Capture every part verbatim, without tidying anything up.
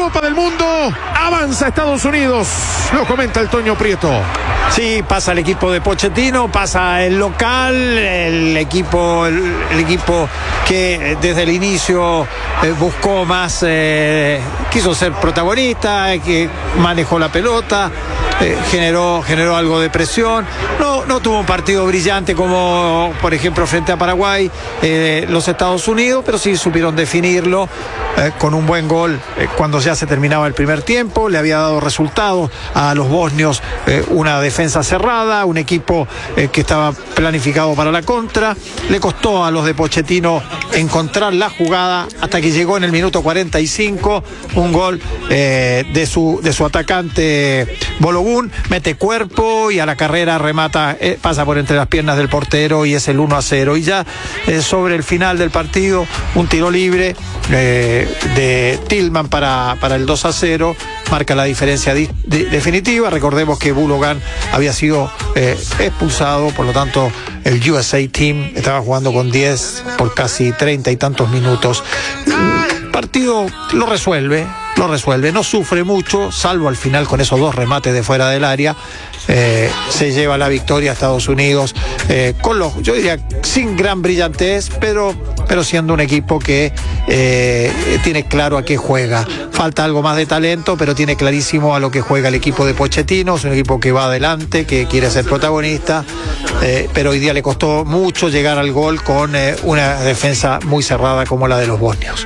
Copa del Mundo, avanza Estados Unidos, lo comenta el Toño Prieto. Sí, pasa el equipo de Pochettino, pasa el local, el equipo, el, el equipo que desde el inicio eh, buscó más, eh, quiso ser protagonista, eh, que manejó la pelota, eh, generó, generó algo de presión. No, no tuvo un partido brillante como, por ejemplo, frente a Paraguay, eh, los Estados Unidos, pero sí supieron definirlo eh, con un buen gol eh, cuando ya se terminaba el primer tiempo. Le había dado resultados a los bosnios, eh, una defensa cerrada, un equipo eh, que estaba planificado para la contra. Le costó a los de Pochettino encontrar la jugada hasta que llegó en el minuto cuarenta y cinco un gol eh, de su de su atacante Balogun, mete cuerpo y a la carrera remata, eh, pasa por entre las piernas del portero y es el uno a cero. Y ya eh, sobre el final del partido, un tiro libre eh, de Tillman para, para el dos a cero marca la diferencia di, de, definitiva. Recordemos que Balogun había sido eh, expulsado, por lo tanto el U S A Team estaba jugando con diez por casi treinta y tantos minutos. El partido lo resuelve, lo resuelve, no sufre mucho, salvo al final con esos dos remates de fuera del área. Eh, se lleva la victoria a Estados Unidos, eh, con los, yo diría, sin gran brillantez, pero, pero siendo un equipo que eh, tiene claro a qué juega. Falta algo más de talento, pero tiene clarísimo a lo que juega el equipo de Pochettino. Es un equipo que va adelante, que quiere ser protagonista, eh, pero hoy día le costó mucho llegar al gol con eh, una defensa muy cerrada como la de los bosnios.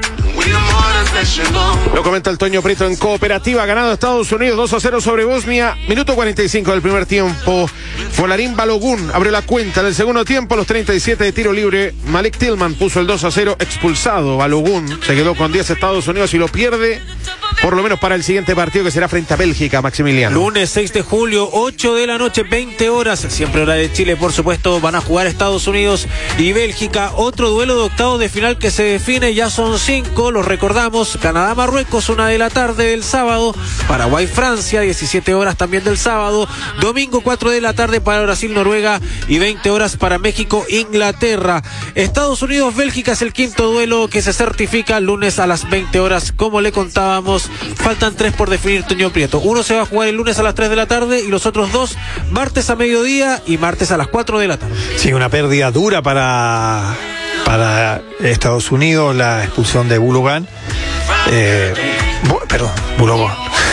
Lo comenta el Toño Prieto en Cooperativa. Ganado Estados Unidos dos a cero sobre Bosnia. Minuto cuarenta y cinco del primer tiempo. Folarin Balogun abrió la cuenta en el segundo tiempo. A los treinta y siete de tiro libre, Malik Tillman puso el dos a cero. Expulsado Balogun. Se quedó con diez Estados Unidos y lo pierde por lo menos para el siguiente partido, que será frente a Bélgica, Maximiliano. Lunes seis de julio, ocho de la noche, veinte horas. Siempre hora de Chile, por supuesto. Van a jugar Estados Unidos y Bélgica. Otro duelo de octavos de final que se define. Ya son cinco, los recordamos. Canadá-Marruecos, una de la tarde del sábado. Paraguay-Francia, diecisiete horas también del sábado. Domingo, cuatro de la tarde para Brasil-Noruega y veinte horas para México-Inglaterra. Estados Unidos-Bélgica es el quinto duelo que se certifica lunes a las veinte horas. Como le contábamos, faltan tres por definir, Toño Prieto. Uno se va a jugar el lunes a las tres de la tarde y los otros dos martes a mediodía y martes a las cuatro de la tarde. Sí, una pérdida dura para, para Estados Unidos, la expulsión de Balogun. Eh, bu- perdón, Balogun.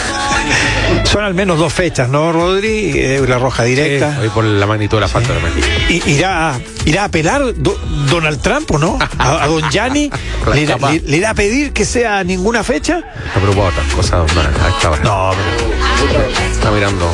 Son al menos dos fechas, ¿no, Rodri? Eh, la roja directa. Sí, hoy por la magnitud de la falta, sí. I, irá, ¿Irá a apelar do, Donald Trump o no? A, a don Gianni. ¿Le, irá, le, ¿Le irá a pedir que sea ninguna fecha? No, pero por otras cosas, no, no, pero... está mirando.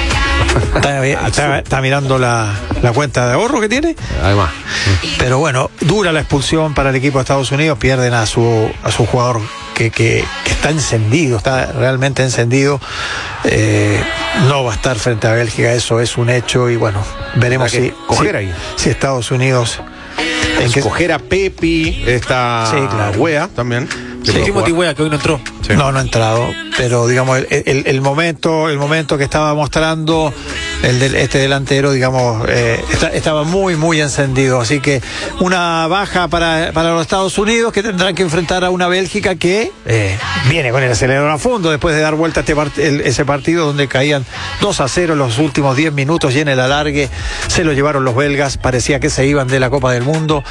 Está, está, está mirando la, la cuenta de ahorro que tiene. Además. Pero bueno, dura la expulsión para el equipo de Estados Unidos. Pierden a su, a su jugador que, que, que está encendido, está realmente encendido. Eh, no va a estar frente a Bélgica, eso es un hecho. Y bueno, veremos si, coger si, ahí. si Estados Unidos... En que coger a Pepi, esta sí, claro. Wea también. Sí, Timothy Wea, que hoy no entró. Sí. No, no ha entrado, pero digamos el, el, el momento el momento que estaba mostrando el de, este delantero, digamos, eh, está, estaba muy muy encendido, así que una baja para, para los Estados Unidos, que tendrán que enfrentar a una Bélgica que eh, viene con el acelerador a fondo después de dar vuelta este part, el, ese partido donde caían dos a cero los últimos diez minutos y en el alargue se lo llevaron los belgas. Parecía que se iban de la Copa del Mundo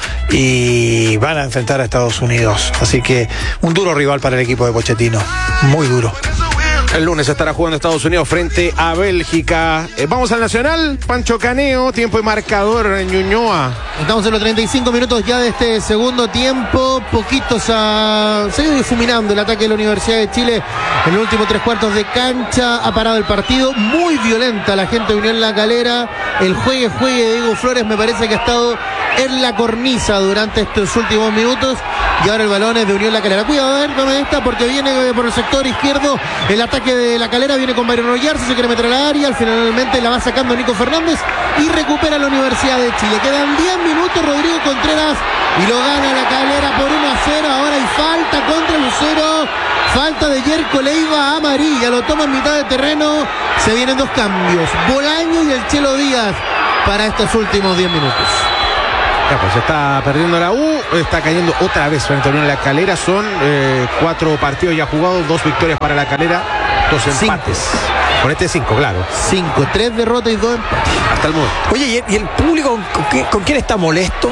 y van a enfrentar a Estados Unidos, así que un duro rival para el equipo de Pochettino, muy duro. El lunes estará jugando Estados Unidos frente a Bélgica. Eh, vamos al Nacional. Pancho Caneo, tiempo y marcador en Ñuñoa. Estamos en los treinta y cinco minutos ya de este segundo tiempo. Poquitos a... Se ha ido difuminando el ataque de la Universidad de Chile en los últimos tres cuartos de cancha. Ha parado el partido. Muy violenta la gente de Unión La Calera. El juegue, juegue de Diego Flores me parece que ha estado en la cornisa durante estos últimos minutos. Y ahora el balón es de Unión La Calera. Cuidado, a ver, no me esta porque viene por el sector izquierdo el ataque de La Calera, viene con Byron Oyarzo, se quiere meter a la área, finalmente la va sacando Nico Fernández y recupera la Universidad de Chile. Quedan diez minutos, Rodrigo Contreras, y lo gana La Calera por uno a cero. Ahora hay falta contra Lucero, falta de Yerko Leiva, amarilla, lo toma en mitad de terreno. Se vienen dos cambios, Bolaño y el Chelo Díaz para estos últimos diez minutos. Ya, pues está perdiendo la U. hoy está cayendo otra vez frente a Unión La Calera. Son eh, cuatro partidos ya jugados, dos victorias para La Calera, dos empates. Cinco. Con este cinco, claro. Cinco, tres derrotas y dos empates. Hasta el momento. Oye, ¿y el público con, con, con quién está molesto?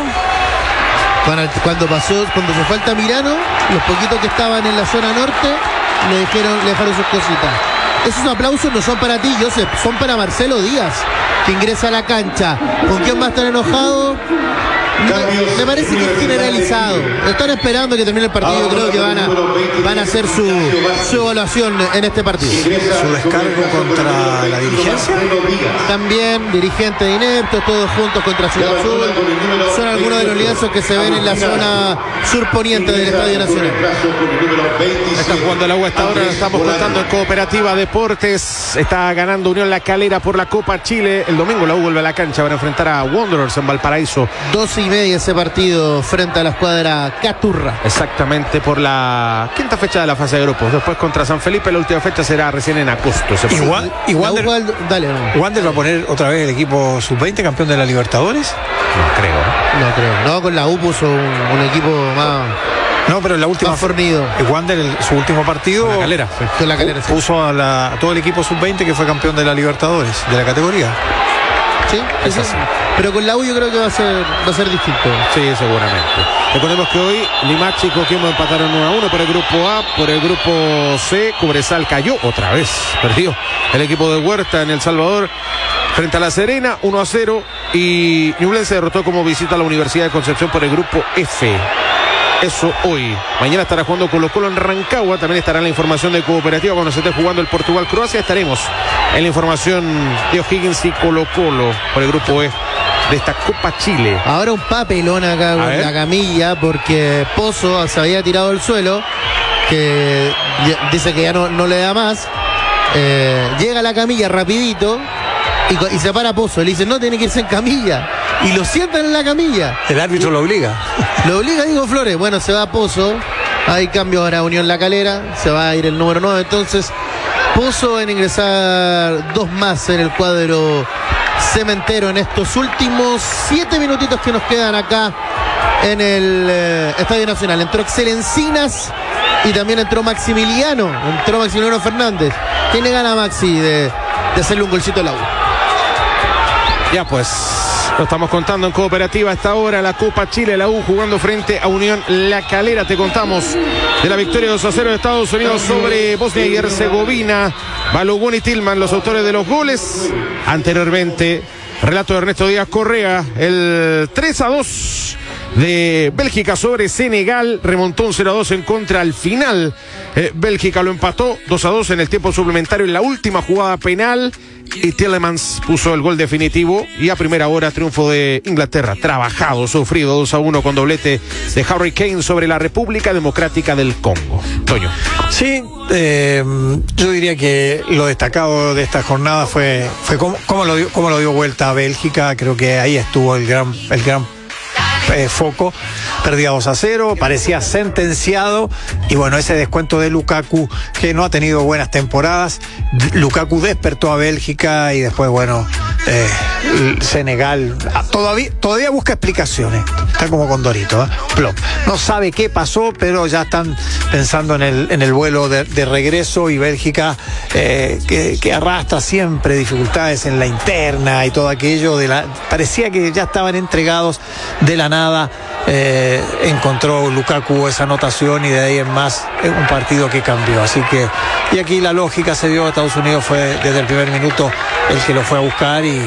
Cuando pasó, cuando se falta Mirano, los poquitos que estaban en la zona norte le dijeron, le dejaron sus cositas. Esos aplausos no son para ti, Joseph, son para Marcelo Díaz, que ingresa a la cancha. ¿Con quién va a estar enojado? Me, me parece que es generalizado. Están esperando que termine el partido. Creo que van a, van a hacer su, su evaluación en este partido. ¿Su descargo contra la dirigencia? También dirigentes ineptos, todos juntos contra Ciudad Azul. Son algunos de los lienzos que se ven en la zona surponiente del Estadio Nacional. Está jugando la U hasta ahora. Estamos contando en Cooperativa Deportes. Está ganando Unión La Calera por la Copa Chile. El domingo la U vuelve a la cancha. Van a enfrentar a Wanderers en Valparaíso. doce y media ese partido frente a la escuadra Caturra. Exactamente, por la quinta fecha de la fase de grupos. Después contra San Felipe, la última fecha será recién en agosto. Igual, y Wander, Wander, dale, no. ¿Wander va a poner otra vez el equipo sub veinte campeón de la Libertadores? No creo. No creo. No, con la U puso un, un equipo más... No, pero en la última fornido. Wander, el, su último partido, con la Calera, sí. Con la Calera, sí. Puso a, la, a todo el equipo sub veinte que fue campeón de la Libertadores, de la categoría. Sí, es así. Pero con la U yo creo que va a ser, va a ser distinto. Sí, seguramente. Recordemos que hoy Limache y Coquimbo empataron uno a uno por el grupo A. Por el grupo C, Cobresal cayó otra vez. Perdió el equipo de Huerta en El Salvador frente a La Serena, uno a cero. Y Ñublense derrotó como visita a la Universidad de Concepción por el grupo F. Eso hoy. Mañana estará jugando Colo Colo en Rancagua. También estará en la información de Cooperativa cuando se esté jugando el Portugal-Croacia. Estaremos en la información de O'Higgins y Colo Colo por el grupo E de esta Copa Chile. Ahora un papelón acá con la camilla porque Pozo se había tirado al suelo, que dice que ya no, no le da más. Eh, llega a la camilla rapidito y, y se para Pozo. Le dice, no, tiene que irse en camilla. Y lo sientan en la camilla. El árbitro lo obliga. Lo obliga Diego Flores. Bueno, se va a Pozo. Hay cambio ahora, Unión La Calera. Se va a ir el número nueve. Entonces, Pozo en ingresar dos más en el cuadro cementero en estos últimos siete minutitos que nos quedan acá en el eh, Estadio Nacional. Entró Excelencinas y también entró Maximiliano. Entró Maximiliano Fernández. ¿Quién le gana a Maxi de, de hacerle un golcito al agua? Ya pues, lo estamos contando en Cooperativa hasta ahora. La Copa Chile, la U jugando frente a Unión La Calera. Te contamos de la victoria dos a cero de Estados Unidos sobre Bosnia y Herzegovina. Balogun y Tillman, los autores de los goles. Anteriormente, relato de Ernesto Díaz Correa, el tres a dos de Bélgica sobre Senegal. Remontó un cero a dos en contra al final. Eh, Bélgica lo empató dos a dos en el tiempo suplementario en la última jugada penal. Y Tielemans puso el gol definitivo. Y a primera hora, triunfo de Inglaterra. Trabajado, sufrido, dos a uno con doblete de Harry Kane sobre la República Democrática del Congo. Toño. Sí, eh, yo diría que lo destacado de esta jornada fue, fue cómo, cómo, lo dio, cómo lo dio vuelta a Bélgica. Creo que ahí estuvo el gran, el gran eh, foco. Perdía dos a cero, parecía sentenciado. Y bueno, ese descuento de Lukaku, que no ha tenido buenas temporadas. Lukaku despertó a Bélgica y después, bueno, eh, Senegal todavía, todavía busca explicaciones. Está como Condorito, ¿eh? Plop. No sabe qué pasó, pero ya están pensando en el, en el vuelo de, de regreso. Y Bélgica, eh, que, que arrastra siempre dificultades en la interna y todo aquello. De la, parecía que ya estaban entregados de la nada. Eh, encontró Lukaku esa anotación y de ahí en más un partido que cambió. Así que, y aquí la lógica se dio. Estados Unidos fue desde el primer minuto el que lo fue a buscar y, y,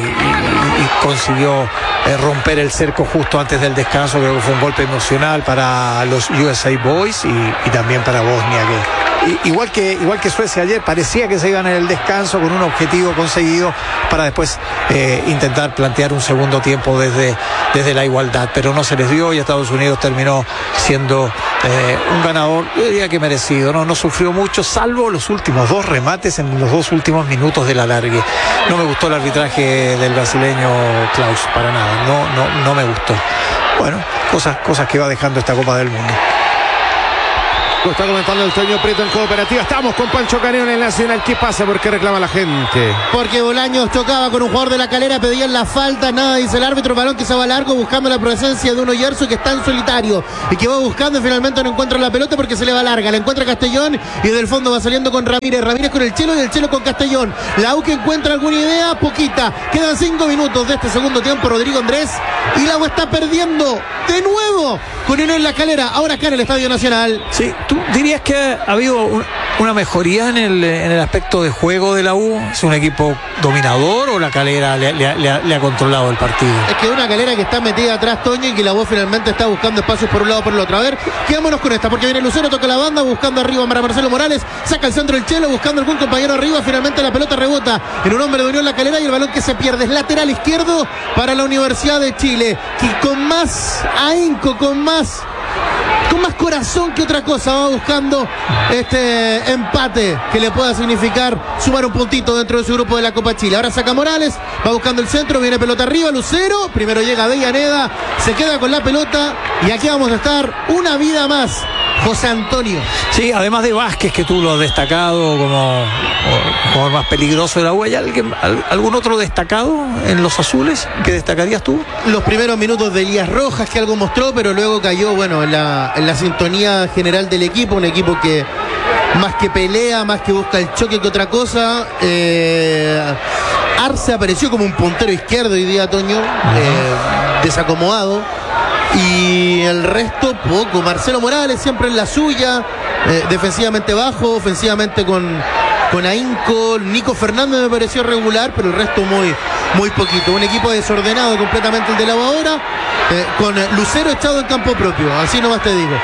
y consiguió eh, romper el cerco justo antes del descanso. Creo que fue un golpe emocional para los U S A Boys y, y también para Bosnia, que igual que igual que Suecia ayer parecía que se iban en el descanso con un objetivo conseguido para después eh, intentar plantear un segundo tiempo desde, desde la igualdad, pero no se les dio y Estados Unidos terminó siendo eh, un ganador, yo diría que merecido, no no sufrió mucho, salvo los últimos dos remates en los dos últimos minutos del alargue. No me gustó el arbitraje del brasileño Klaus, para nada, no no no me gustó. Bueno, cosas cosas que va dejando esta Copa del Mundo. Lo está comentando el Toño Prieto en Cooperativa. Estamos con Pancho Caneo en el Nacional. ¿Qué pasa? ¿Por qué reclama la gente? Porque Bolaños chocaba con un jugador de La Calera, pedían la falta, nada dice el árbitro, balón que se va largo buscando la presencia de un Oyarzo que está en solitario y que va buscando y finalmente no encuentra la pelota porque se le va larga, la encuentra Castellón y del fondo va saliendo con Ramírez, Ramírez con el Chelo y el Chelo con Castellón. La U que encuentra alguna idea, poquita, quedan cinco minutos de este segundo tiempo, Rodrigo Andrés, y la U está perdiendo de nuevo con Unión La Calera, ahora acá en el Estadio Nacional. Sí, ¿tú dirías que ha habido un, una mejoría en el, en el aspecto de juego de la U? ¿Es un equipo dominador o La Calera le, le, le, le ha controlado el partido? Es que una Calera que está metida atrás, Toño, y que la U finalmente está buscando espacios por un lado por el otro. A ver, quedémonos con esta, porque viene Lucero, toca la banda, buscando arriba para Marcelo Morales, saca el centro el Chelo, buscando algún compañero arriba, finalmente la pelota rebota en un hombre de Unión La Calera y el balón que se pierde es lateral izquierdo para la Universidad de Chile, que con más ahínco, con más... con más corazón que otra cosa va buscando este empate que le pueda significar sumar un puntito dentro de su grupo de la Copa Chile. Ahora saca Morales, va buscando el centro, viene pelota arriba, Lucero, primero llega Avellaneda, se queda con la pelota y aquí vamos a estar una vida más. José Antonio. Sí, además de Vázquez, que tú lo has destacado como jugador más peligroso de la U, ¿hay alguien, algún otro destacado en los azules que destacarías tú? Los primeros minutos de Elías Rojas, que algo mostró, pero luego cayó, bueno, en la, en la sintonía general del equipo, un equipo que más que pelea, más que busca el choque que otra cosa. eh, Arce apareció como un puntero izquierdo hoy día, Toño, eh, desacomodado. Y el resto poco. Marcelo Morales siempre en la suya, eh, defensivamente bajo, ofensivamente con, con ahínco. Nico Fernández me pareció regular, pero el resto muy, muy poquito. Un equipo desordenado completamente el de la U ahora, eh, con Lucero echado en campo propio, así nomás te digo.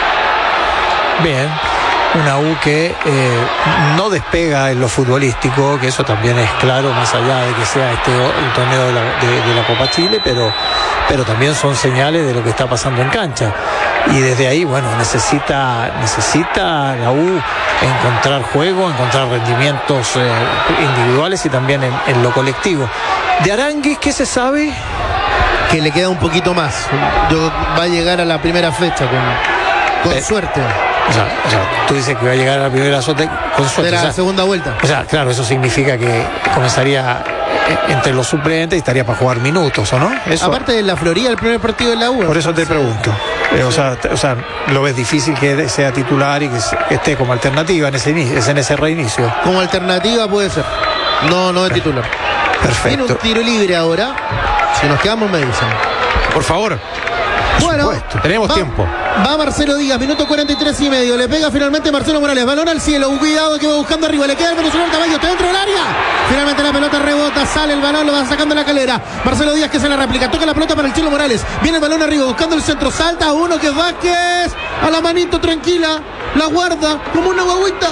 Bien, una U que eh, no despega en lo futbolístico, que eso también es claro, más allá de que sea este el torneo de la, de, de la Copa Chile, pero pero también son señales de lo que está pasando en cancha. Y desde ahí, bueno, necesita, necesita la U encontrar juego, encontrar rendimientos eh, individuales y también en, en lo colectivo. De Aránguiz, ¿qué se sabe? Que le queda un poquito más. Yo, va a llegar a la primera fecha con, con eh, suerte. O sea, o sea, tú dices que va a llegar a la primera suerte con suerte. De la o sea, segunda vuelta. O sea, claro, eso significa que comenzaría entre los suplentes y estaría para jugar minutos, ¿o no? Eso, aparte de la Florida, el primer partido de la U. por eso te pregunto. Eh, o, sea, o sea, lo ves difícil que sea titular y que esté como alternativa en ese inicio, en ese reinicio. Como alternativa puede ser. No, no es titular. Perfecto. Tiene un tiro libre ahora. Si nos quedamos me dicen. Por favor. Bueno, tenemos va, tiempo. Va Marcelo Díaz, minuto cuarenta y tres y medio. Le pega finalmente Marcelo Morales. Balón al cielo. Un cuidado que va buscando arriba. Le queda el venezolano Caballo. Está dentro del área. Finalmente la pelota rebota. Sale el balón. Lo va sacando la Calera. Marcelo Díaz que se la réplica. Toca la pelota para el Chelo Morales. Viene el balón arriba buscando el centro. Salta uno que es Vázquez. A la manito tranquila. La guarda como una guaguita.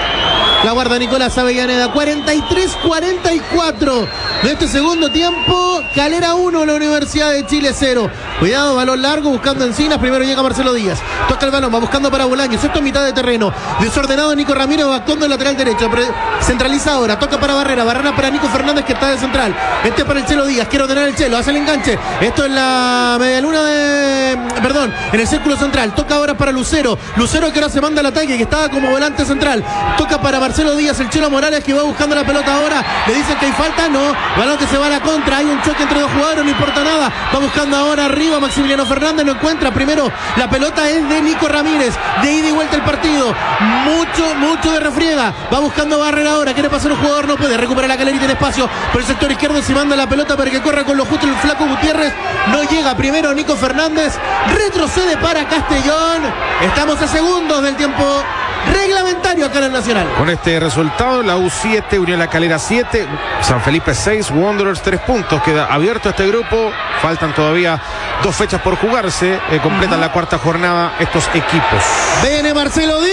La guarda Nicolás Avellaneda. cuarenta y tres cuarenta y cuatro de este segundo tiempo. Calera uno, la Universidad de Chile cero. Cuidado, balón largo buscando Encinas. Primero llega Marcelo Díaz. Toca el balón, va buscando para Bolaños. Esto en mitad de terreno. Desordenado Nico Ramírez va actuando en lateral derecho. Centraliza ahora. Toca para Barrera. Barrera para Nico Fernández que está de central. Este es para el Chelo Díaz. Quiere ordenar el Chelo. Hace el enganche. Esto en la media luna de... Perdón, en el círculo central. Toca ahora para Lucero. Lucero que ahora se manda al ataque, que estaba como volante central. Toca para Marcelo Díaz, el Chelo Morales que va buscando la pelota ahora. Le dicen que hay falta. No. Balón que se va a la contra. Hay un choque entre dos jugadores. No importa nada. Va buscando ahora arriba Maximiliano Fernández. No encuentra. Primero la pelota es de Nico Ramírez. De ida y vuelta el partido. Mucho, mucho de refriega. Va buscando Barrera ahora. Quiere pasar un jugador. No puede. Recupera la Calerita en espacio. Por el sector izquierdo se manda la pelota para que corra con lo justo el flaco Gutiérrez. No llega. Primero Nico Fernández. Retrocede para Castellón. Estamos a segundos del tiempo reglamentario acá en el Nacional. Con este resultado, la U siete, Unión La Calera siete, San Felipe seis, Wanderers tres puntos. Queda abierto este grupo. Faltan todavía dos fechas por jugarse. Eh, completan uh-huh. la cuarta jornada estos equipos. Viene Marcelo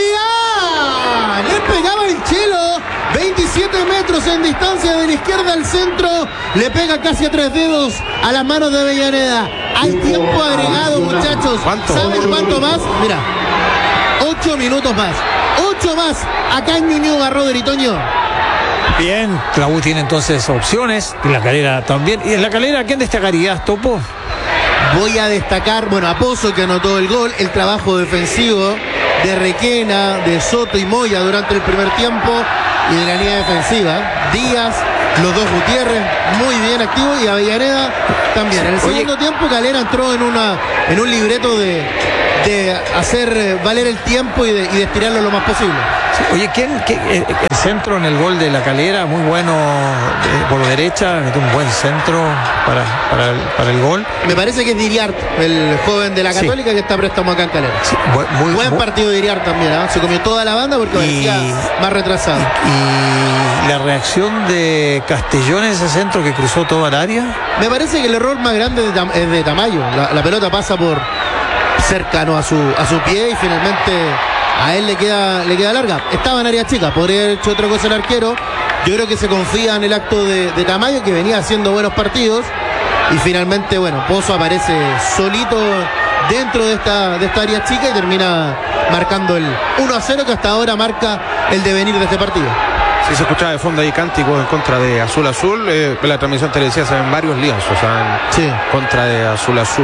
Díaz. Le pegaba el Chelo. veintisiete metros en distancia de la izquierda al centro. Le pega casi a tres dedos a las manos de Avellaneda. Hay tiempo agregado, muchachos. ¿Cuánto? ¿Saben cuánto más? Mira, ocho minutos más. Ocho más. Acá en Ñuñoa, Rodri, Toño. Bien, la U tiene entonces opciones. Y la Calera también. ¿Y en la Calera quién destacarías, Topo? Voy a destacar, bueno, a Pozo que anotó el gol, el trabajo defensivo de Requena, de Soto y Moya durante el primer tiempo y de la línea defensiva. Díaz, los dos Gutiérrez, muy bien activos, y Avellaneda también. En el segundo Oye. tiempo Calera entró en una en un libreto de, de hacer valer el tiempo y de, y de estirarlo lo más posible. Oye, ¿quién, qué, el, el centro en el gol de la Calera, muy bueno de, por derecha, metió un buen centro para, para, el, para el gol. Me parece que es Diriart, el joven de la Católica, sí, que está préstamo acá en Calera. Sí, muy, buen muy, partido de Diriart también, ¿eh? Se comió toda la banda porque parecía más retrasado. Y, y la reacción de Castellón en ese centro que cruzó toda el área. Me parece que el error más grande es de, es de Tamayo. La, la pelota pasa por cercano a su, a su pie y finalmente a él le queda, le queda larga. Estaba en área chica, podría haber hecho otra cosa el arquero. Yo creo que se confía en el acto de, de Tamayo, que venía haciendo buenos partidos. Y finalmente, bueno, Pozo aparece solito dentro de esta, de esta área chica y termina marcando el uno a cero, que hasta ahora marca el devenir de este partido. Sí, se escuchaba de fondo ahí cánticos en contra de Azul Azul. Eh, la transmisión te decía, se ven varios lienzos, o sea, en sí, contra de Azul Azul.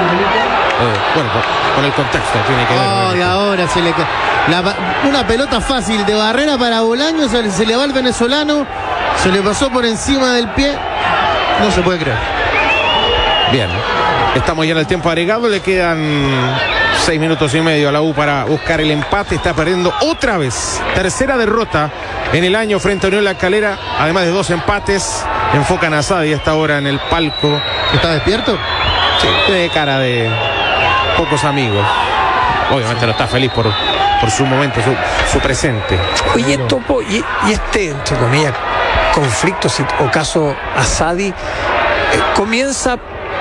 Eh, bueno, con el contexto tiene que ver. Oh, y ahora se le la, una pelota fácil de Barrera para Bolaños, se, se le va al venezolano, se le pasó por encima del pie. No se puede creer. Bien, estamos ya en el tiempo agregado, le quedan seis minutos y medio a la U para buscar el empate. Está perdiendo otra vez, tercera derrota en el año frente a Unión La Calera, además de dos empates. Enfocan a Sadi hasta ahora en el palco. ¿Está despierto? Sí, de cara de pocos amigos. Obviamente no está feliz por, por su momento, su, su presente. Oye, Topo, y, y este, entre comillas, conflicto o caso Asadi, eh, comienza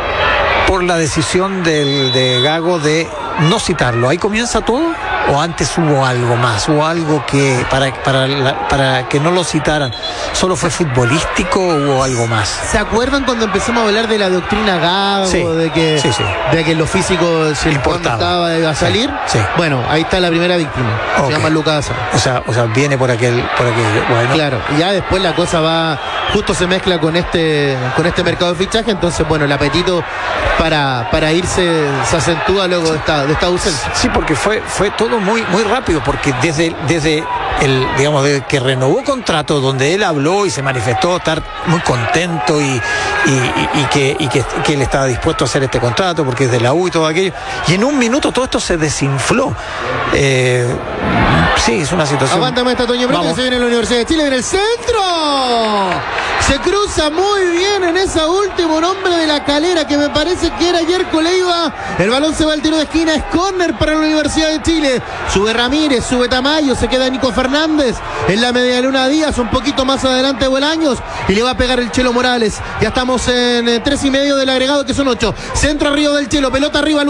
por la decisión del, de Gago de no citarlo. ¿Ahí comienza todo? ¿O antes hubo algo más? ¿Hubo algo que para, para, la, para que no lo citaran? ¿Solo fue futbolístico o hubo algo más? ¿Se acuerdan cuando empezamos a hablar de la doctrina Gago? Sí, de que, sí, sí. de que lo físico se importaba, iba a salir. Sí, sí. Bueno, ahí está la primera víctima. Okay. Se llama Lucas. O sea, o sea, viene por aquel, por aquello. Bueno. Claro, y ya después la cosa va, justo se mezcla con este, con este mercado de fichaje. Entonces, bueno, el apetito para, para irse se acentúa luego de esta, de esta ausencia. Sí, porque fue, fue todo muy, muy rápido, porque desde, desde el, digamos, desde que renovó contrato, donde él habló y se manifestó estar muy contento y, y, y, y, que, y que, que él estaba dispuesto a hacer este contrato porque es de la U y todo aquello, y en un minuto todo esto se desinfló. Eh, sí, es una situación. Aguántame esta, Toño Brito, que se viene en la Universidad de Chile, viene el centro. Se cruza muy bien en ese último nombre de la Calera, que me parece que era Yerko Leiva. El balón se va al tiro de esquina, es córner para la Universidad de Chile. Sube Ramírez, sube Tamayo, se queda Nico Fernández en la media luna Díaz, un poquito más adelante Bolaños, y le va a pegar el Chelo Morales. Ya estamos en eh, tres y medio del agregado, que son ocho. Centro arriba del Chelo, pelota arriba,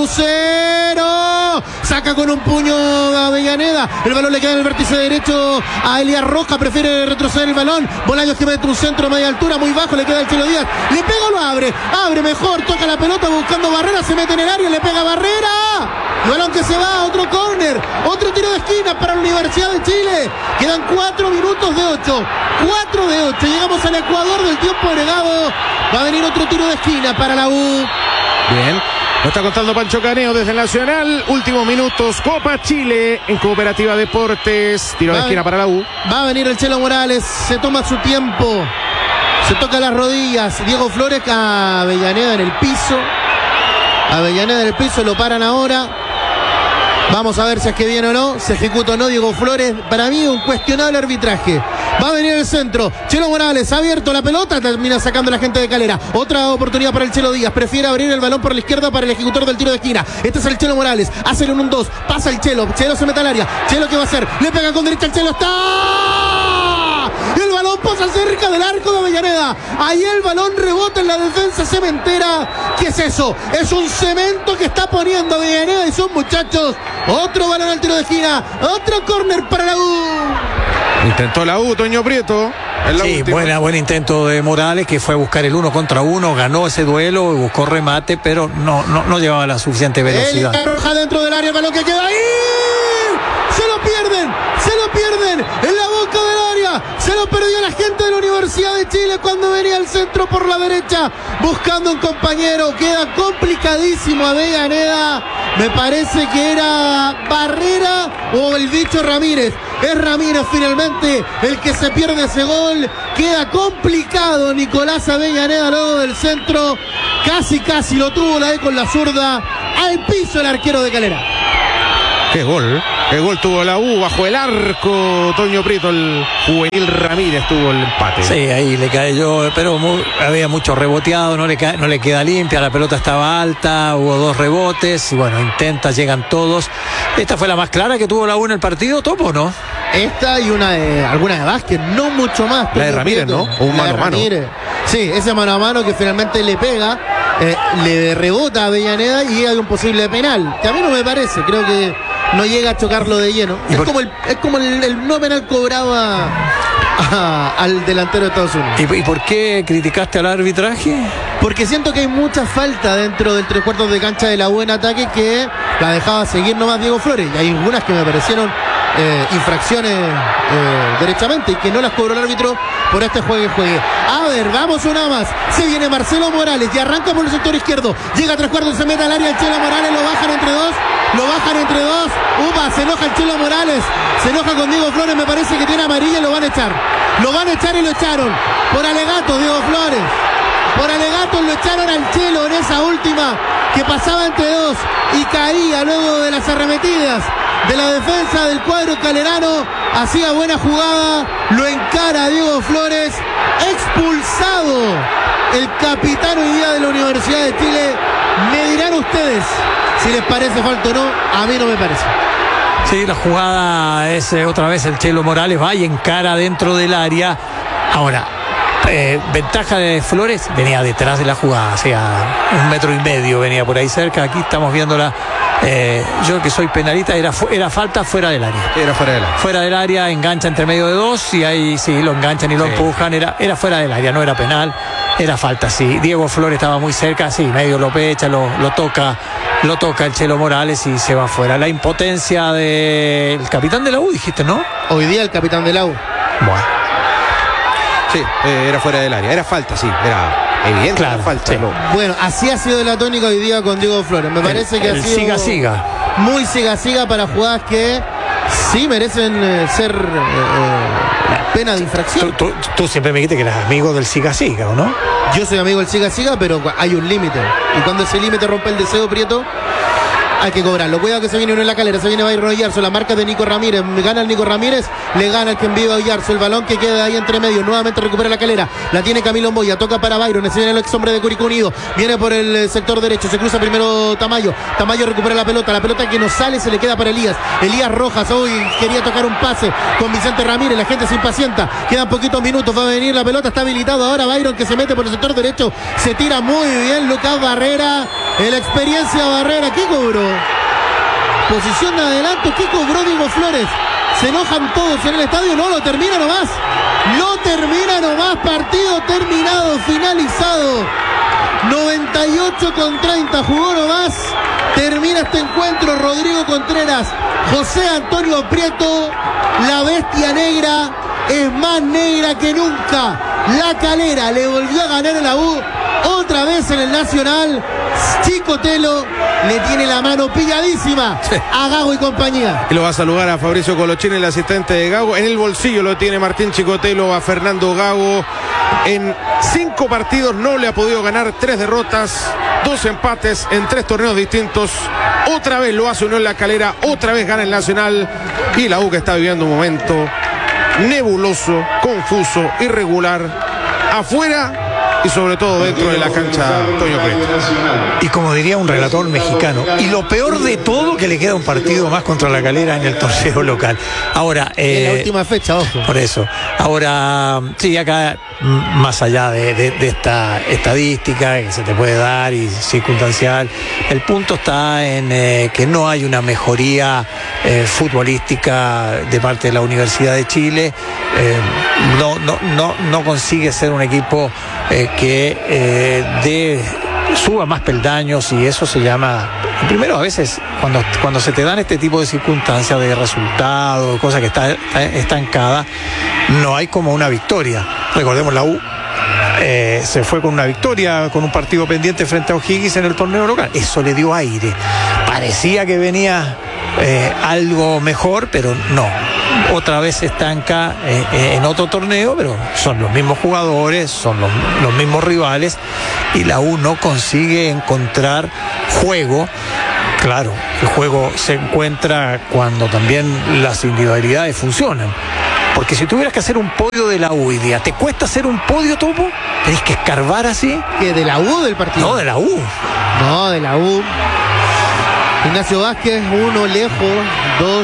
Lucero. Saca con un puño a Avellaneda. El balón le queda en el vértice derecho a Elías Roja, prefiere retroceder el balón. Bolaños que mete un centro a media altura, muy bajo, le queda el Chelo Díaz. Le pega o lo abre, abre mejor, toca la pelota buscando Barrera, se mete en el área, le pega Barrera. El balón que se va, otro córner, otro tiro de esquina para la Universidad de Chile. Quedan cuatro minutos de ocho, cuatro de ocho, llegamos al Ecuador del tiempo agregado. Va a venir otro tiro de esquina para la U. Bien, lo está contando Pancho Caneo desde el Nacional. Últimos minutos, Copa Chile en Cooperativa Deportes. Tiro de esquina para la U. Va a venir el Chelo Morales, se toma su tiempo, se toca las rodillas. Diego Flores a Avellaneda en el piso. Avellaneda en el piso, lo paran ahora. Vamos a ver si es que viene o no, se ejecuta o no Diego Flores. Para mí un cuestionable arbitraje. Va a venir el centro, Chelo Morales, abierto la pelota, termina sacando la gente de Calera. Otra oportunidad para el Chelo Díaz, prefiere abrir el balón por la izquierda para el ejecutor del tiro de esquina. Este es el Chelo Morales, hace el uno dos, pasa el Chelo, Chelo se mete al área. Chelo, ¿qué va a hacer? Le pega con derecha al Chelo, está... Y el balón pasa cerca del arco de Avellaneda. Ahí el balón rebota en la defensa cementera. ¿Qué es eso? Es un cemento que está poniendo Avellaneda y son muchachos. Otro balón al tiro de esquina. Otro córner para la U. Intentó la U, Toño Prieto. Sí, buena, buen intento de Morales, que fue a buscar el uno contra uno, ganó ese duelo, buscó remate, pero no, no, no llevaba la suficiente velocidad. El Roja dentro del área, el balón que queda ahí. Se lo pierden, se lo pierden en la boca del área. Se lo perdió de la gente de la Universidad de Chile cuando venía al centro por la derecha, buscando un compañero. Queda complicadísimo Avellaneda. Me parece que era Barrera o el bicho Ramírez. Es Ramírez finalmente el que se pierde ese gol. Queda complicado Nicolás Avellaneda luego del centro. Casi, casi lo tuvo la E con la zurda. Al piso el arquero de Calera. Qué gol, qué gol tuvo la U bajo el arco. Toño Prieto, el juvenil Ramírez tuvo el empate. Sí, ahí le cayó, pero muy, había mucho reboteado, no le, ca- no le queda limpia, la pelota estaba alta, hubo dos rebotes y bueno, intenta, llegan todos. Esta fue la más clara que tuvo la U en el partido, ¿Topo, no? Esta y una de, alguna de Vázquez, no mucho más. La de Ramírez, ¿no? O un mano a mano. Sí, ese mano a mano que finalmente le pega, eh, le rebota a Avellaneda y hay un posible penal, que a mí no me parece, creo que no llega a chocarlo de lleno. Es por... como el, es como el, el no penal cobrado a, a, al delantero de Estados Unidos. ¿Y, ¿Y por qué criticaste al arbitraje? Porque siento que hay mucha falta dentro del tres cuartos de cancha de la U en ataque que la dejaba seguir nomás Diego Flores. Y hay algunas que me parecieron eh, infracciones eh, derechamente y que no las cobró el árbitro por este juegue juegue. A ver, vamos una más. Se viene Marcelo Morales y arranca por el sector izquierdo. Llega a tres cuartos, se mete al área el Chelo Morales, lo bajan entre dos. Lo bajan entre dos. Upa, se enoja el Chelo Morales. Se enoja con Diego Flores. Me parece que tiene amarilla y lo van a echar. Lo van a echar y lo echaron. Por alegato, Diego Flores. Por alegato lo echaron al Chelo en esa última que pasaba entre dos y caía luego de las arremetidas de la defensa del cuadro calerano. Hacía buena jugada. Lo encara Diego Flores. Expulsado el capitán hoy día de la Universidad de Chile. Me dirán ustedes si les parece falta o no. A mí no me parece. Sí, la jugada es eh, otra vez el Chelo Morales va y encara dentro del área. Ahora, eh, ventaja de Flores, venía detrás de la jugada, o sea, un metro y medio venía por ahí cerca. Aquí estamos viéndola. Eh, yo que soy penalista, era, fu- era falta fuera del área. Era fuera del área. Fuera del área, engancha entre medio de dos y ahí sí, lo enganchan y lo sí. empujan. Era, era fuera del área, no era penal, era falta, sí. Diego Flores estaba muy cerca, sí, medio lo pecha, lo, lo toca, lo toca el Chelo Morales y se va afuera. La impotencia del capitán de la U, dijiste, ¿no? Hoy día el capitán de la U. Bueno. Sí, eh, era fuera del área, era falta, sí, era... Evidente, claro, la falta. Sí. No. Bueno, así ha sido la tónica hoy día con Diego Flores. Me parece el, que el ha sido siga siga muy siga siga para jugadas que sí merecen eh, ser eh, pena de infracción. Tú, tú, tú siempre me dijiste que eras amigo del siga siga, ¿o no? Yo soy amigo del siga siga, pero hay un límite. Y cuando ese límite rompe el deseo, Prieto, hay que cobrarlo. Cuidado que se viene uno en la calera, se viene Byron Oyarzo, la marca de Nico Ramírez, gana el Nico Ramírez, le gana el que envía a Oyarzo, el balón que queda ahí entre medio, nuevamente recupera la calera, la tiene Camilo Moya, toca para Byron, ese viene el ex hombre de Curicó Unido, viene por el sector derecho, se cruza primero Tamayo, Tamayo recupera la pelota, la pelota que no sale se le queda para Elías, Elías Rojas, hoy quería tocar un pase con Vicente Ramírez, la gente se impacienta, quedan poquitos minutos, va a venir la pelota, está habilitado ahora Byron que se mete por el sector derecho, se tira muy bien Lucas Barrera, la experiencia Barrera, ¿qué cobró? Posición de adelanto, ¿qué cobró Diego Flores? Se enojan todos en el estadio, no, lo termina nomás. Lo termina nomás, partido terminado, finalizado. noventa y ocho con treinta, jugó nomás. Termina este encuentro Rodrigo Contreras, José Antonio Prieto, la bestia negra es más negra que nunca. La Calera le volvió a ganar a la U, otra vez en el Nacional. Chicotelo le tiene la mano pilladísima sí. a Gago y compañía. Y lo va a saludar a Fabricio Colochín, el asistente de Gago. En el bolsillo lo tiene Martín Chicotelo a Fernando Gago. En cinco partidos no le ha podido ganar, tres derrotas, dos empates en tres torneos distintos. Otra vez lo hace uno en la Calera, otra vez gana el Nacional. Y la U que está viviendo un momento nebuloso, confuso, irregular, afuera y sobre todo dentro de la cancha Toño Prieto. Y como diría un relator mexicano, y lo peor de todo que le queda un partido más contra la Calera en el torneo local. Ahora eh, en la última fecha, ojo. Por eso. Ahora, sí, acá más allá de, de, de esta estadística que se te puede dar y circunstancial, el punto está en eh, que no hay una mejoría eh, futbolística de parte de la Universidad de Chile. Eh, no, no, no, no consigue ser un equipo eh, que eh, de, suba más peldaños y eso se llama primero, a veces, cuando, cuando se te dan este tipo de circunstancias de resultados, cosas que está, está estancada, no hay como una victoria. Recordemos, la U eh, se fue con una victoria, con un partido pendiente frente a O'Higgins en el torneo local. Eso le dio aire. Parecía que venía eh, algo mejor, pero no. Otra vez se estanca eh, en otro torneo, pero son los mismos jugadores, son los, los mismos rivales, y la U no consigue encontrar juego. Claro, el juego se encuentra cuando también las individualidades funcionan. Porque si tuvieras que hacer un podio de la U hoy día, ¿te cuesta hacer un podio, Topo? ¿Tenés que escarbar así? ¿Que de la U o del partido? No, de la U. No, de la U. Ignacio Vázquez, uno, Lejos, dos,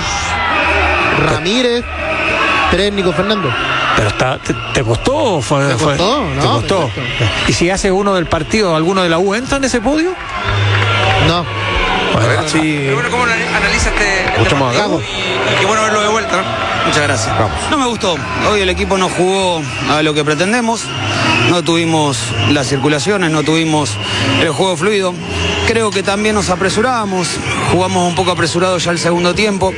Ramírez, tres, Nico Fernando. Pero está, te, te costó, fue, ¿Te fue, costó? te No, costó. me costó. ¿Y si hace uno del partido, alguno de la U entra en ese podio? No. Bueno, A ver, sí. Pero bueno, ¿cómo analiza este, este Mucho más, partido? Gago. Y qué bueno verlo de vuelta. Muchas gracias. Vamos. No me gustó. Hoy el equipo no jugó a lo que pretendemos. No tuvimos las circulaciones, no tuvimos el juego fluido. Creo que también nos apresuramos. Jugamos un poco apresurados ya el segundo tiempo.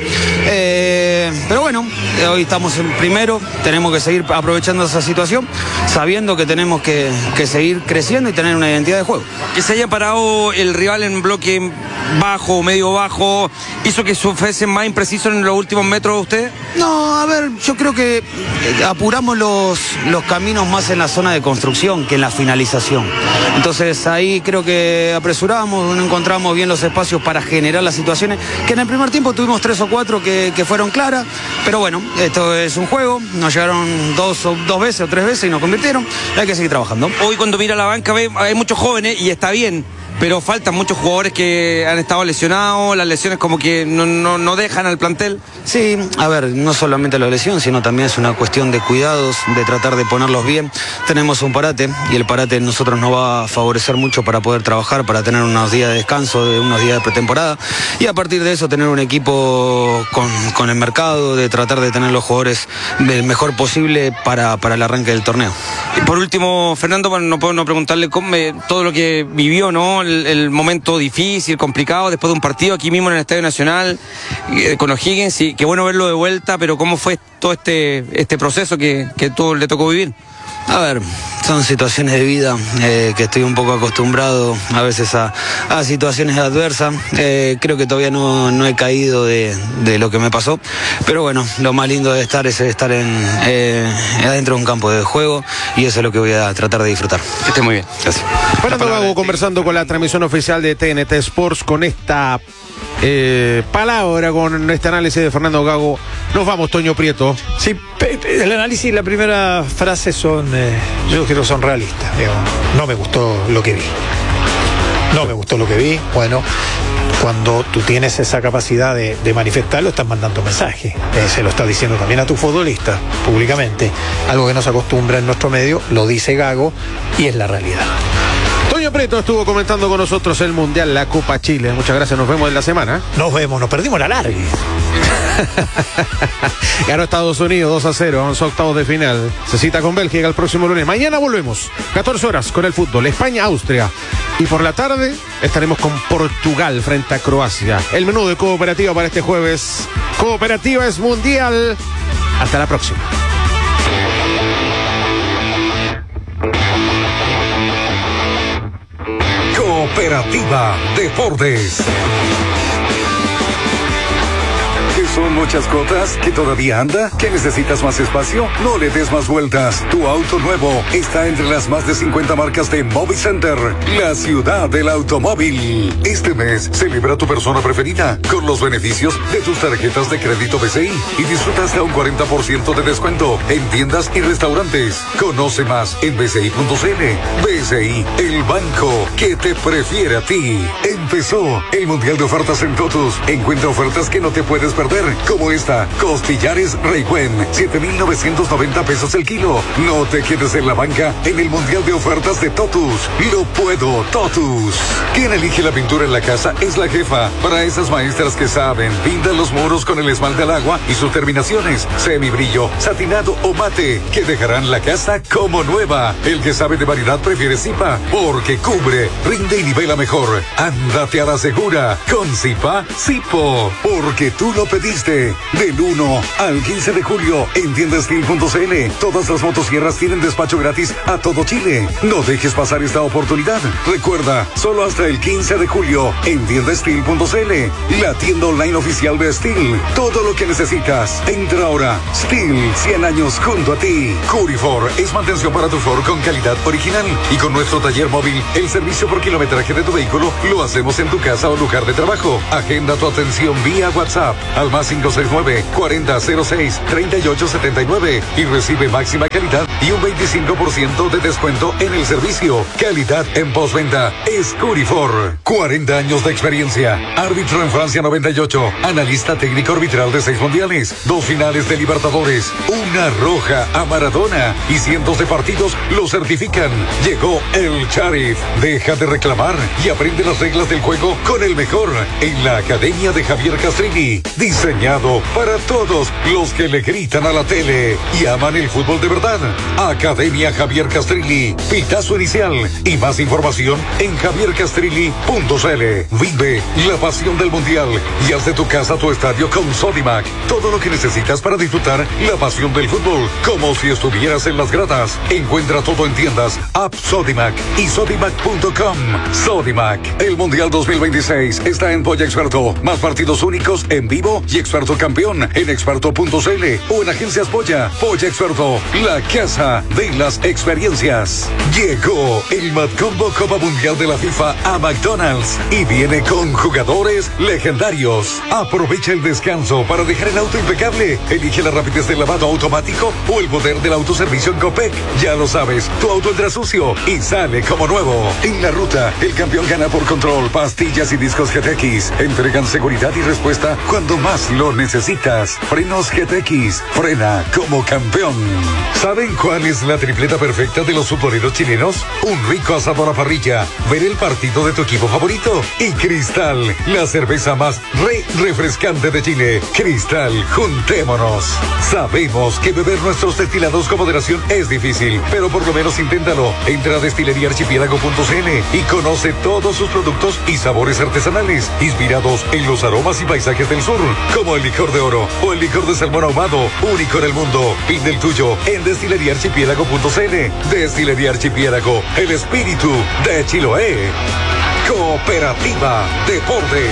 Eh, pero bueno, hoy estamos en primero. Tenemos que seguir aprovechando esa situación, sabiendo que tenemos que, que seguir creciendo y tener una identidad de juego. Que se haya parado el rival en bloque bajo, medio bajo, hizo que fuesen más imprecisos en los últimos metros de usted. No, a ver, yo creo que apuramos los, los caminos más en la zona de construcción que en la finalización. Entonces ahí creo que apresuramos, no encontramos bien los espacios para generar las situaciones, que en el primer tiempo tuvimos tres o cuatro que, que fueron claras, pero bueno, esto es un juego, nos llegaron dos, o, dos veces o tres veces y nos convirtieron, hay que seguir trabajando. Hoy cuando mira la banca ve, hay muchos jóvenes y está bien, pero faltan muchos jugadores que han estado lesionados, las lesiones como que no, no, no dejan al plantel. Sí, a ver, no solamente la lesión, sino también es una cuestión de cuidados, de tratar de ponerlos bien. Tenemos un parate y el parate nosotros nos va a favorecer mucho para poder trabajar, para tener unos días de descanso, de unos días de pretemporada y a partir de eso tener un equipo con, con el mercado, de tratar de tener los jugadores el mejor posible para, para el arranque del torneo. Y por último, Fernando, para no puedo no preguntarle cómo, eh, todo lo que vivió, ¿no? El, el momento difícil, complicado, después de un partido aquí mismo en el Estadio Nacional eh, con O'Higgins, y qué bueno verlo de vuelta, pero ¿cómo fue todo este, este proceso que, que todo le tocó vivir? A ver, son situaciones de vida eh, que estoy un poco acostumbrado a veces a, a situaciones adversas. Eh, creo que todavía no, no he caído de, de lo que me pasó. Pero bueno, lo más lindo de estar es estar en, eh, adentro de un campo de juego y eso es lo que voy a tratar de disfrutar. Que esté muy bien. Gracias. Fernando Gago conversando con la transmisión oficial de T N T Sports con esta eh, palabra, con este análisis de Fernando Gago. Nos vamos, Toño Prieto. Sí, el análisis y la primera frase son, eh, yo creo que son realistas. Digo, no me gustó lo que vi. No me gustó lo que vi. Bueno, cuando tú tienes esa capacidad de, de manifestarlo, estás mandando mensaje. Eh, se lo estás diciendo también a tu futbolista, públicamente. Algo que no se acostumbra en nuestro medio, lo dice Gago y es la realidad. Toño Prieto estuvo comentando con nosotros el Mundial, la Copa Chile. Muchas gracias, nos vemos en la semana. Nos vemos, nos perdimos la larga. Ganó Estados Unidos dos a cero, avanzó a octavos de final. Se cita con Bélgica el próximo lunes. Mañana volvemos, catorce horas con el fútbol. España, Austria. Y por la tarde estaremos con Portugal frente a Croacia. El menú de Cooperativa para este jueves. Cooperativa es Mundial. Hasta la próxima. Cooperativa Deportes. ¿Son muchas cuotas? ¿Que todavía anda? ¿Que necesitas más espacio? No le des más vueltas. Tu auto nuevo está entre las más de cincuenta marcas de Movicenter, la ciudad del automóvil. Este mes celebra a tu persona preferida con los beneficios de tus tarjetas de crédito B C I y disfruta hasta un cuarenta por ciento de descuento en tiendas y restaurantes. Conoce más en b c i punto c n. B C I, el banco que te prefiere a ti. Empezó el Mundial de Ofertas en Totus. Encuentra ofertas que no te puedes perder como esta. Costillares Reigüen, siete mil novecientos noventa pesos el kilo. No te quedes en la banca en el Mundial de Ofertas de Totus. Lo puedo, Totus. Quien elige la pintura en la casa es la jefa. Para esas maestras que saben, pintan los muros con el esmalte al agua y sus terminaciones, semibrillo, satinado o mate, que dejarán la casa como nueva. El que sabe de variedad prefiere Zipa, porque cubre, rinde y nivela mejor. Ándate a la segura con Zipa Zipo, porque tú lo pediste. Del uno al quince de julio en tienda steel punto c l. Todas las motosierras tienen despacho gratis a todo Chile. No dejes pasar esta oportunidad. Recuerda, solo hasta el quince de julio en tienda steel punto c l, la tienda online oficial de Steel. Todo lo que necesitas. Entra ahora. Steel, cien años junto a ti. Curifor es mantención para tu Ford con calidad original. Y con nuestro taller móvil, el servicio por kilometraje de tu vehículo lo hacemos en tu casa o lugar de trabajo. Agenda tu atención vía WhatsApp al más cinco seis nueve, cuarenta cero seis, treinta y ocho setenta y nueve y recibe máxima calidad y un veinticinco por ciento de descuento en el servicio. Calidad en postventa es Curifor. cuarenta años de experiencia. Árbitro en Francia noventa y ocho. Analista técnico arbitral de seis mundiales. Dos finales de Libertadores. Una roja a Maradona. Y cientos de partidos lo certifican. Llegó el Sheriff. Deja de reclamar y aprende las reglas del juego con el mejor en la Academia de Javier Castrilli. Diseñado para todos los que le gritan a la tele y aman el fútbol de verdad. Academia Javier Castrilli. Pitazo inicial y más información en javier castrilli punto c l. Vive la pasión del mundial y haz de tu casa tu estadio con Sodimac. Todo lo que necesitas para disfrutar la pasión del fútbol, como si estuvieras en las gradas. Encuentra todo en tiendas, app Sodimac y sodimac punto com. Sodimac, el Mundial dos mil veintiséis está en Polla Experto. Más partidos únicos en vivo y Experto campeón en experto punto c l o en Agencias Polla. Polla Experto, la casa de las experiencias. Llegó el Mad Combo Copa Mundial de la FIFA a McDonald's y viene con jugadores legendarios. Aprovecha el descanso para dejar el auto impecable. Elige la rapidez del lavado automático o el poder del autoservicio en Copec. Ya lo sabes, tu auto entra sucio y sale como nuevo. En la ruta, el campeón gana por control. Pastillas y discos G T X entregan seguridad y respuesta cuando más lo necesitas. Frenos G T X, frena como campeón. ¿Saben cuál es la tripleta perfecta de los futboleros chilenos? Un rico asado a la parrilla, ver el partido de tu equipo favorito y Cristal, la cerveza más re refrescante de Chile. Cristal, juntémonos. Sabemos que beber nuestros destilados con moderación es difícil, pero por lo menos inténtalo. Entra a destilería archipiélago punto c l y conoce todos sus productos y sabores artesanales, inspirados en los aromas y paisajes del sur, como el licor de oro o el licor de salmón ahumado, único en el mundo. Pide el tuyo en destilería archipiélago punto c l. Destilería Archipiélago, el espíritu de Chiloé. Cooperativa Deportes.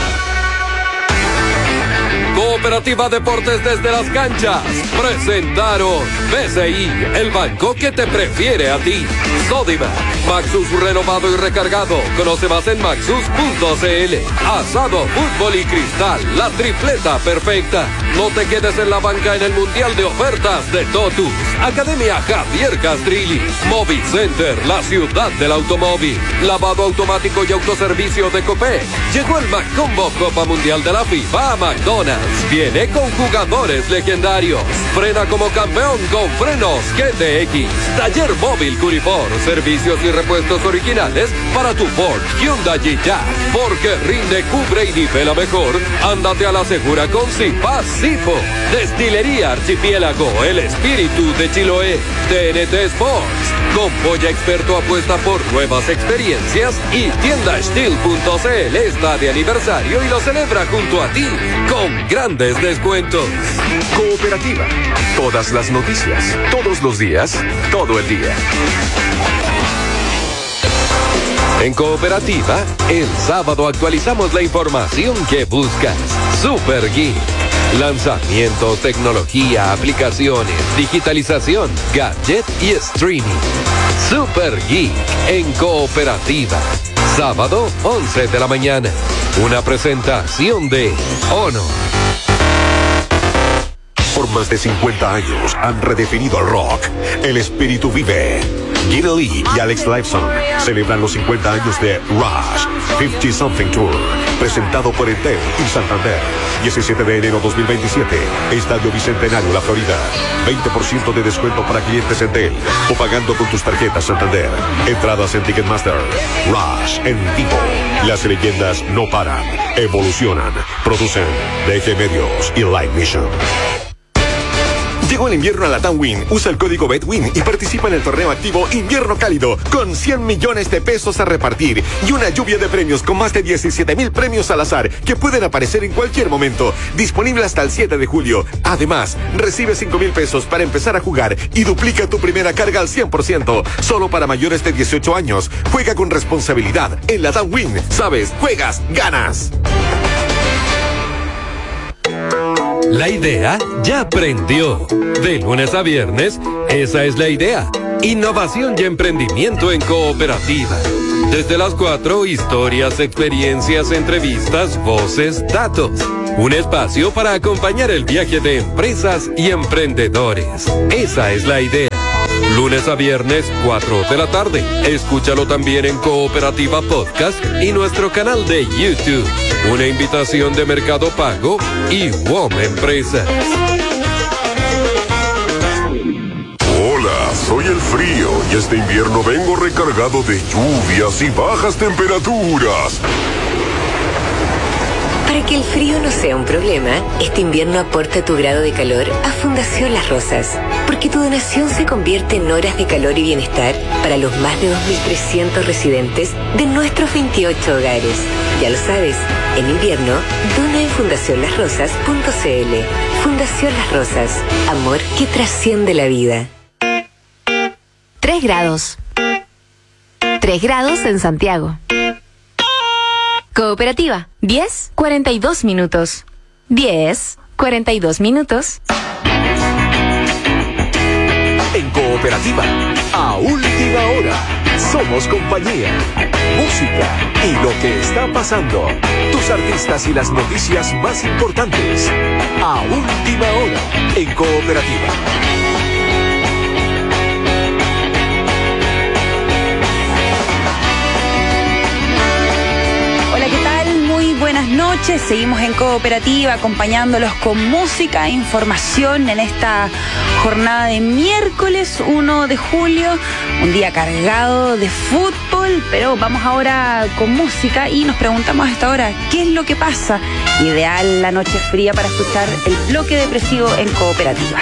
Cooperativa Deportes desde las canchas presentaron B C I, el banco que te prefiere a ti. Sodimac, Maxus renovado y recargado. Conoce más en maxus punto c l. Asado, fútbol y cristal, la tripleta perfecta. No te quedes en la banca en el Mundial de Ofertas de Totus. Academia Javier Castrilli. Movicenter, la ciudad del automóvil. Lavado automático y autoservicio de Copec. Llegó el Macombo Copa Mundial de la FIFA a McDonald's. Viene con jugadores legendarios. Frena como campeón con frenos G T X. Taller móvil Curifor. Servicios y repuestos originales para tu Ford, Hyundai y Jack. Porque rinde, cubre y nivela mejor. Ándate a la segura con Zipa Zipo. Destilería Archipiélago, el espíritu de Chiloé. T N T Sports. Con Polla Experto apuesta por nuevas experiencias y tienda steel punto c l está de aniversario y lo celebra junto a ti con grandes descuentos. Cooperativa. Todas las noticias, todos los días, todo el día. En Cooperativa, el sábado actualizamos la información que buscas. Super Geek. Lanzamiento, tecnología, aplicaciones, digitalización, gadget y streaming. Super Geek en Cooperativa. Sábado, once de la mañana. Una presentación de Honor. Por más de cincuenta años han redefinido el rock. El espíritu vive. Gina Lee y Alex Lifeson celebran los cincuenta años de Rush cincuenta Something Tour, presentado por Entel y Santander. diecisiete de enero dos mil veintisiete, Estadio Bicentenario, La Florida. veinte por ciento de descuento para clientes Entel o pagando con tus tarjetas Santander. Entradas en Ticketmaster. Rush en vivo. Las leyendas no paran, evolucionan, producen D G Medios y Live Mission. Llegó el invierno a la Latam Win. Usa el código BETWIN y participa en el torneo activo Invierno Cálido con cien millones de pesos a repartir y una lluvia de premios con más de diecisiete mil premios al azar que pueden aparecer en cualquier momento. Disponible hasta el siete de julio. Además, recibe cinco mil pesos para empezar a jugar y duplica tu primera carga al cien por ciento. Solo para mayores de dieciocho años. Juega con responsabilidad. En la Latam Win, sabes, juegas, ganas. La idea ya prendió. De lunes a viernes, esa es la idea. Innovación y emprendimiento en cooperativa. Desde las cuatro, historias, experiencias, entrevistas, voces, datos. Un espacio para acompañar el viaje de empresas y emprendedores. Esa es la idea. Lunes a viernes, cuatro de la tarde. Escúchalo también en Cooperativa Podcast y nuestro canal de YouTube. Una invitación de Mercado Pago y W O M Empresas. Hola, soy el frío y este invierno vengo recargado de lluvias y bajas temperaturas. Para que el frío no sea un problema, este invierno aporta tu grado de calor a Fundación Las Rosas, porque tu donación se convierte en horas de calor y bienestar para los más de dos mil trescientos residentes de nuestros veintiocho hogares. Ya lo sabes, en invierno, dona en fundación las rosas punto c l. Fundación Las Rosas, amor que trasciende la vida. Tres grados. Tres grados en Santiago. Cooperativa, diez, cuarenta y dos minutos. diez, cuarenta y dos minutos. En Cooperativa, a última hora, somos compañía, música y lo que está pasando. Tus artistas y las noticias más importantes. A última hora, en Cooperativa. Hola, ¿qué tal? Muy buenas noches. Seguimos en Cooperativa acompañándolos con música e información en esta jornada de miércoles uno de julio. Un día cargado de fútbol, pero vamos ahora con música y nos preguntamos a esta hora, ¿qué es lo que pasa? Ideal la noche fría para escuchar el bloque depresivo en Cooperativa.